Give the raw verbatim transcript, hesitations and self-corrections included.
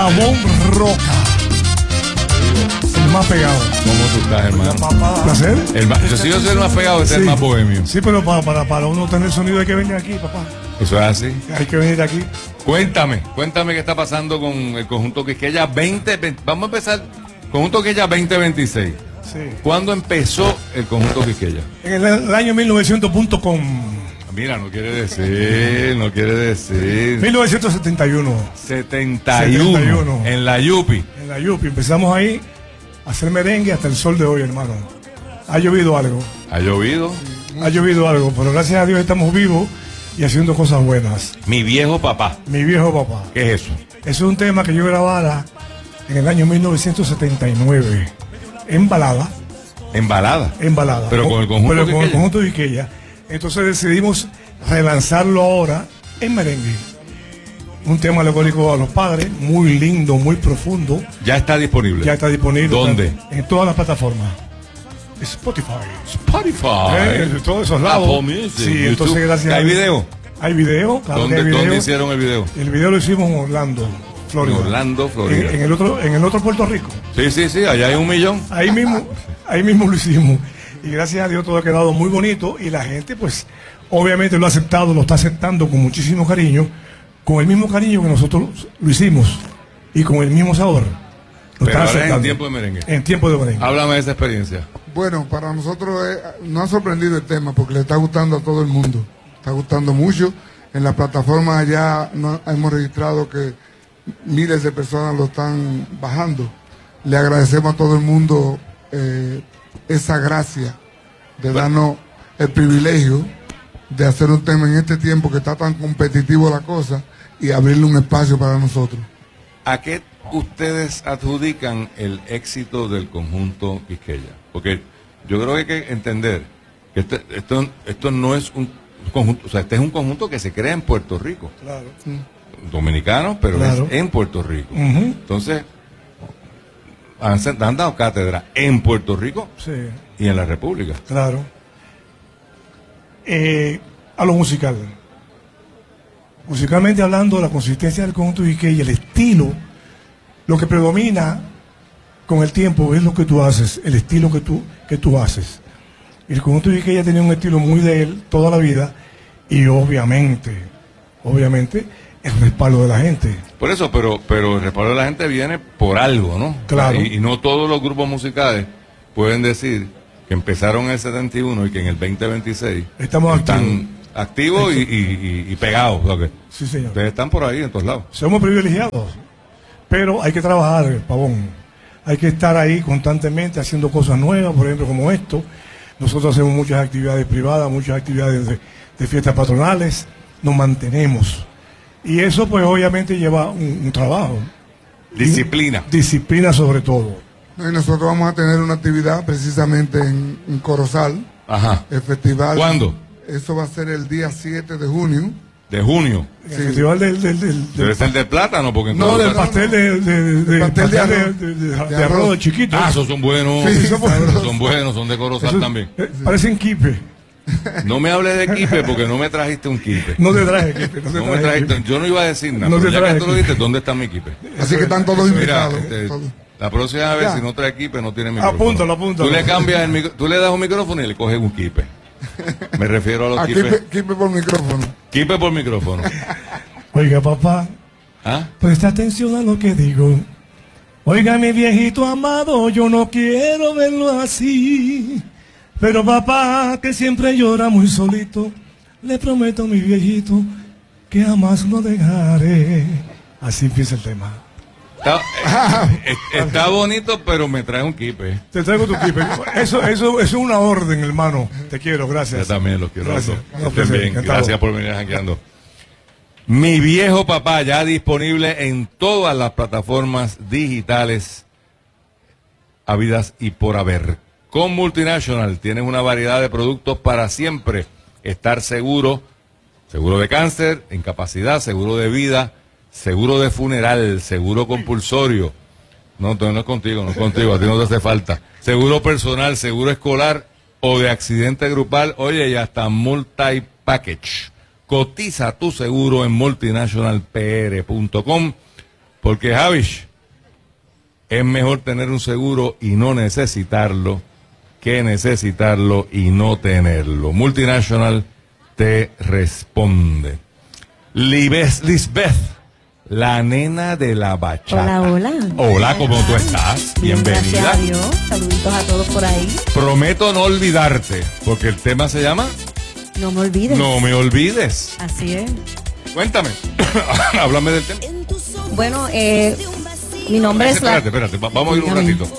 Pavón Roca. El más pegado. ¿Cómo tú estás, hermano? ¿Placer? El más, yo sí yo soy el más pegado, este Sí. es el más bohemio. Sí, pero para, para, para uno tener sonido hay que venir aquí, papá. Eso es así. Hay que venir aquí. Cuéntame, cuéntame qué está pasando con el conjunto Quisqueya veinte, veinte. Vamos a empezar. Conjunto Quisqueya veinte veintiséis. Sí. ¿Cuándo empezó el conjunto Quisqueya? En el, el año mil novecientos punto com. Mira, no quiere decir, no quiere decir. mil novecientos setenta y uno. setenta y uno. setenta y uno. En la Yupi. En la Yupi. Empezamos ahí a hacer merengue hasta el sol de hoy, hermano. Ha llovido algo. ¿Ha llovido? Ha llovido algo, pero gracias a Dios estamos vivos y haciendo cosas buenas. Mi viejo papá. Mi viejo papá. ¿Qué es eso? Eso es un tema que yo grabara en el año mil novecientos setenta y nueve. En balada. En balada. En balada. Pero con el conjunto Pero con el Quisqueya. conjunto Quisqueya. Entonces decidimos relanzarlo ahora en merengue. Un tema alegórico a los padres, muy lindo, muy profundo. Ya está disponible. Ya está disponible. ¿Dónde? En todas las plataformas. Spotify. Spotify. Eh, en todos esos lados. Apple Music, Sí, YouTube. entonces gracias a ¿Hay Dios- video? Hay video, claro que ¿Dónde, hay video. ¿Dónde hicieron el video? El video lo hicimos en Orlando, Florida. En Orlando, Florida. En, en el otro, en el otro Puerto Rico. Sí, sí, sí, allá hay un millón. Ahí mismo, ahí mismo lo hicimos. Y gracias a Dios todo ha quedado muy bonito y la gente, pues, obviamente lo ha aceptado, lo está aceptando con muchísimo cariño, con el mismo cariño que nosotros lo hicimos y con el mismo sabor. Lo Pero están ahora es en aceptando. tiempo de merengue. En tiempo de merengue. Háblame de esa experiencia. Bueno, para nosotros eh, nos ha sorprendido el tema porque le está gustando a todo el mundo. Está gustando mucho. En la plataforma ya no, hemos registrado que miles de personas lo están bajando. Le agradecemos a todo el mundo eh, esa gracia de darnos el privilegio de hacer un tema en este tiempo que está tan competitivo la cosa y abrirle un espacio para nosotros. ¿A qué ustedes adjudican el éxito del conjunto Quisqueya? Porque yo creo que hay que entender que este- esto, esto no es un conjunto, o sea, este es un conjunto que se crea en Puerto Rico. Claro. Dominicano, pero Claro. es en Puerto Rico. Ujú. Entonces, han, se- han dado cátedra en Puerto Rico Sí, y en la República. claro. Eh, a lo musical. Musicalmente hablando, la consistencia del conjunto Quisqueya y el estilo, lo que predomina con el tiempo es lo que tú haces, el estilo que tú, que tú haces. Y el conjunto Quisqueya tenía un estilo muy de él toda la vida y obviamente, obviamente, el respaldo de la gente. Por eso, pero, pero el respaldo de la gente viene por algo, ¿no? Claro. Y, y no todos los grupos musicales pueden decir que empezaron en el setenta y uno y que en el veinte veintiséis Estamos están activos. activos y, y- y- y pegados. ¿O qué? Sí, señor. Ustedes están por ahí en todos lados. Somos privilegiados, pero hay que trabajar, Pavón. Hay que estar ahí constantemente haciendo cosas nuevas, por ejemplo, como esto. Nosotros hacemos muchas actividades privadas, muchas actividades de, de fiestas patronales, nos mantenemos. Y eso, pues, obviamente lleva un, un trabajo. Disciplina. Disciplina sobre todo. Y nosotros vamos a tener una actividad precisamente en, en Corozal, Ajá. el festival. ¿Cuándo? Eso va a ser el día siete de junio. De junio. En el festival del, del, del- del- Debe ser de plátano, porque No, no, entonces- del pastel de, de, de- El pastel de pastel arroz. de- de- de- De de arroz arroz. chiquito. Ah, esos son buenos. Sí, Esos son buenos. son buenos, son de Corozal Eso- también. eh, parecen kipe. No me hables de kipe porque no me trajiste un kipe. No te traje kipe. No te No me traje trajiste, kipe. yo no iba a decir nada, No pero te ya traje que tú lo kipe. dijiste, ¿dónde está mi kipe? Así que están todos Mira, invitados. este, todos. la próxima vez, Ya. si no trae kipe, no tiene micrófono. Apúntalo, apúntalo. Tú le cambias el micro- tú le das un micrófono y le coges un kipe. Me refiero a los Aquí kipes. Kipe por micrófono. Kipe por micrófono. Oiga, papá, ¿Ah? presta atención a lo que digo. Oiga, mi viejito amado, yo no quiero verlo así. Pero papá, que siempre llora muy solito, le prometo a mi viejito que jamás lo dejaré. Así empieza el tema. Está, eh, eh, está bonito, pero me trae un kipe. Te traigo tu kipe. Eso, eso, eso es una orden, hermano. Te quiero, Yo gracias. también los quiero. Gracias. a todos. No, Estén placer, bien. encantado. Gracias por venir jangueando. Mi viejo papá ya disponible en todas las plataformas digitales habidas y por haber. Con Multinational tienes una variedad de productos para siempre estar seguro. Seguro de cáncer, incapacidad, seguro de vida, seguro de funeral, seguro compulsorio. No, entonces no es contigo, no es contigo, a ti no te hace falta. Seguro personal, seguro escolar o de accidente grupal. Oye, y hasta multi-package. Cotiza tu seguro en multinational p r punto com Porque, Javish, es mejor tener un seguro y no necesitarlo que necesitarlo y no tenerlo. Multinational te responde. Libes, Lisbeth, la nena de la bachata. Hola, hola. Hola, ¿cómo tú estás? Bien, Bienvenida. gracias a Dios. Saluditos a todos por ahí. Prometo no olvidarte, porque el tema se llama No me olvides. No me olvides. Así es. Cuéntame, háblame del tema. Bueno, eh, mi nombre es... Espérate, espérate, va- vamos a ir un Dígame. ratito.